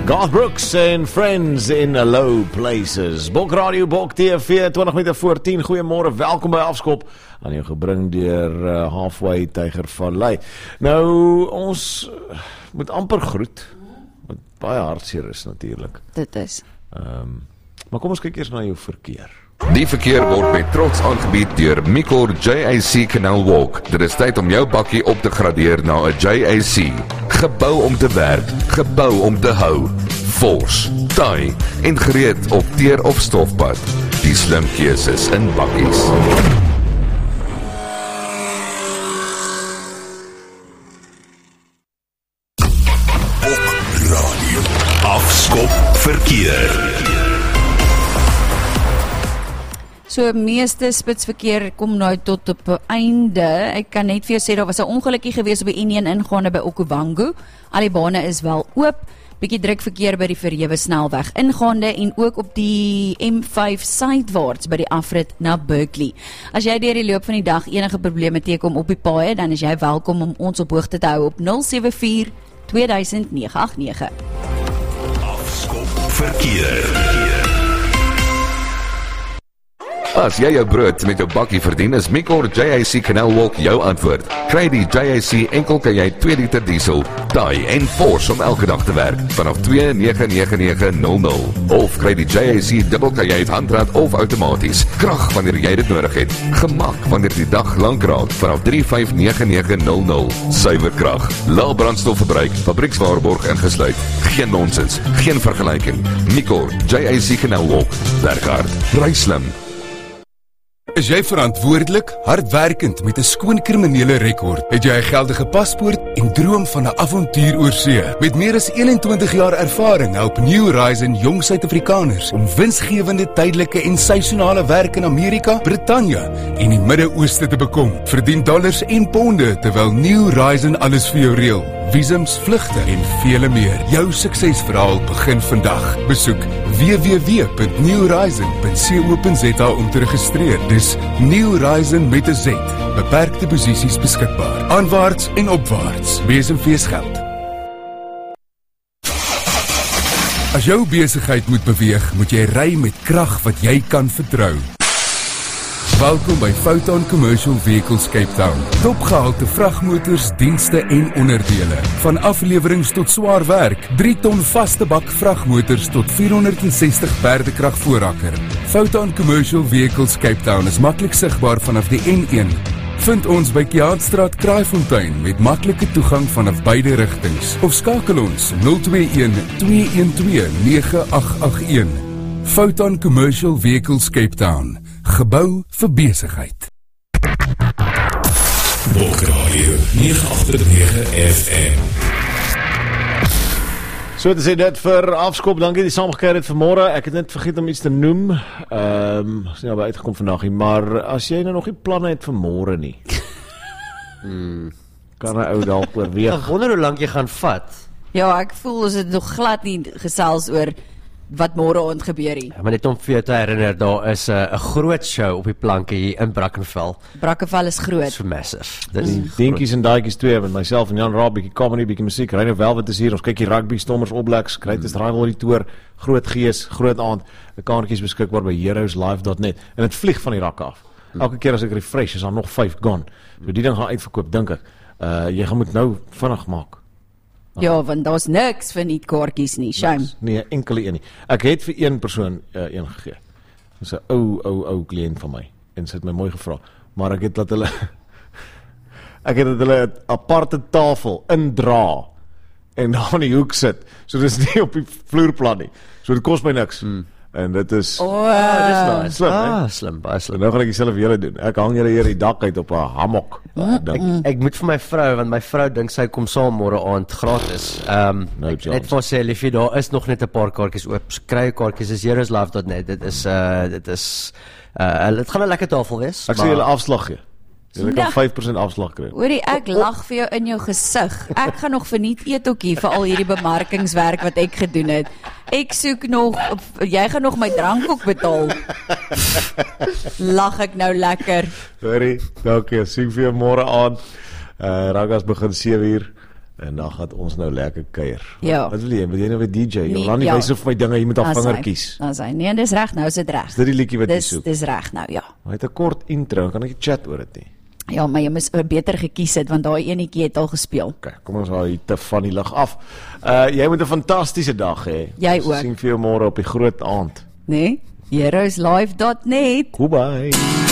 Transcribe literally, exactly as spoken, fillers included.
Garth Brooks en Friends in Low Places. Bok Radio, Bok T V, twintig minute voor tien. Goeiemôre, welkom by Afskop. Aan jou gebring deur uh, Halfway Tygervallei. Nou, ons uh, moet amper groet. Wat baie hartseer is natuurlik. Dit is. Um, maar kom ons kyk eers na jou verkeer. Die verkeer word met trots aangebied deur Mikor J A C Canal Walk. Dit is tyd om jou bakkie op te gradeer na 'n J A C. Gebou om te werk, gebou om te hou. Vors, taai en gereed op teer of stofpad. Die slim keuses in bakkies. Bok Radio. Afskop verkeer. So meeste spitsverkeer kom nou tot op 'n einde. Ek kan net vir jou sê, daar was 'n ongelukkie gewees op die N een ingaande by Okavango. Al die bane is wel oop. Bietjie druk verkeer by die Verhewe snelweg ingaande en ook op die M vyf suidwaarts by die afrit na Berkeley. As jy deur die loop van die dag enige probleme teekom op die paaie, dan is jy welkom om ons op hoogte te hou op nul sewe vier twee duisend nege agt nege. Afskop verkeer. As jy jou brood met jou bakkie verdien, is Mikor J A C Canal Walk jou antwoord. Kry die J A C enkel kan jy twee liter diesel, taai en Fors om elke dag te werk vanaf twee nege nege nege nul nul. Of kry die J A C dubbel kan jy het handrad of outomaties. Krag wanneer jy dit nodig het. Gemak wanneer die dag lank raak vanaf drie vyf nege nege nul nul. Suiwer krag, lae brandstofverbruik, fabriekswaarborg ingesluit. Geen nonsens, geen vergelyking. Mikor J A C Canal Walk. Werk hard, ry slim. Is jy verantwoordelik, hardwerkend met 'n skoon kriminele rekord? Het jy 'n geldige paspoort en droom van 'n avontuur oor see? Met meer as eenentwintig jaar ervaring help New Horizon jong Suid-Afrikaners om winsgewende tydelike en seisonale werk in Amerika, Brittanje en die Midde-Ooste te bekom. Verdien dollars en ponde terwyl New Horizon alles vir jou reël. Visums, vlugte en vele meer. Jou suksesverhaal begin vandag. Besoek w w w punt new horizon punt co punt z a om te registreer. Dis New Horizon met 'n Z. Beperkte posisies beskikbaar. Aanwaarts en opwaarts. Besemfeesgeld. As jou besigheid moet beweeg, moet jy ry met krag wat jy kan vertrou. Welkom by Foton Commercial Vehicles Cape Town. Topgehalte vragmotors, dienste en onderdele. Van aflewerings tot swaar werk, drie ton vaste bak vragmotors tot vierhonderdsestig perdekrag voorrakker. Foton Commercial Vehicles Cape Town is maklik sigbaar vanaf die N een. Vind ons by Kiaatstraat Kraaifontein met maklike toegang vanaf beide rigtings. Of skakel ons nul twee een twee een twee nege agt agt een. Foton Commercial Vehicles Cape Town. Gebou vir besigheid. Bok Radio nege agt nege F M. So te sê dit vir Afskop, dankie die saamgekeer het vanmôre. Ek het net vergeet om iets te noem. Ehm, um, is nie al by uitgekom vandag nie, maar as jy nou nog nie planne het vir môre nie. hmm, kan 'n ou dalk oorweeg. Ek wonder hoe lank jy gaan vat. Ja, ek voel ons het nog glad nie gesels oor wat môre aand gebeur hier. Ja, maar net om vir jou te herinner, daar is 'n uh, groot show op die planke hier in Brackenfell. Brackenfell is groot. So massive. Dit Die Dinkies en Daaikies twee met myself en Jan Raab, bietjie comedy, bietjie musiek. Reino Velvet is hier. Ons kyk die rugby, Stommers, All Blacks, Greatest hmm. Rivalry Tour, groot gees, groot aand. Die kaartjies beskikbaar by heroes live dot net en dit vlieg van die rak af. Hmm. Elke keer as ek refresh is daar nog vyf gone. So die ding gaan uitverkoop, dink ek. Uh jy gaan moet nou vinnig maak. Ja, want daar's niks vir nie kaartjies nie, shame. Nee, enkele een nie. Ek het vir een persoon uh, een gegee. Dis 'n ou ou ou kliënt van my en sy het my mooi gevra, maar ek het dat hulle ek het dat hulle 'n aparte tafel indra en daar in die hoek sit. So dis nie op die vloerplan nie. So dit kos my niks. Hmm. En dit is O, oh, dis nice. slim, ah, hè? slim, baie slim. En nou gaan ek dieselfde vir julle doen. Ek hang julle hier die dak uit op 'n hammock. Mm, Ding. mm. Ek moet vir my vrou, want my vrou dink sy kom saam môre aand gratis. Ehm um, No ek chance. net vir sê liefie, daar is nog net 'n paar kaartjies oop. Kry kaartjies is heroes live dot net. Dit is uh dit is uh dit gaan 'n lekker tafel wees. Ek sê julle afslag gee. Julle kan Ja. vyf persent afslag kry. Hoorie, ek lag vir jou in jou gesig. Ek gaan nog verniet eet ook hier vir al hierdie bemarkingswerk wat ek gedoen het. Ek soek nog, jy gaan nog my drank ook betaal. Lag ek nou lekker. Sorry, dankie. Sien vir jou môre aand. Uh Ragas begin sewe uur. En dan gaan ons nou lekker kuier. Ja. Wat wil jy? Wil jy nou weer D J? Nee, Jolani ja. wys of my dinge, jy moet haar Dan vinger sy- kies. Dan sy, nee, dis reg nou, is dit reg. Is dit die liedjie wat jy Dis soek? dis reg nou, ja. Hy het 'n kort intro, dan kan ek nie chat oor dit nie. Ja, maar jy moes uh, beter gekies het want daai enetjie het al gespeel. Okay, kom ons haal hier te van die lig af. Uh jy moet 'n fantastiese dag hê. Jy Ons ook. sien vir jou môre op die groot aand. Nee? heroes live dot net Goodbye.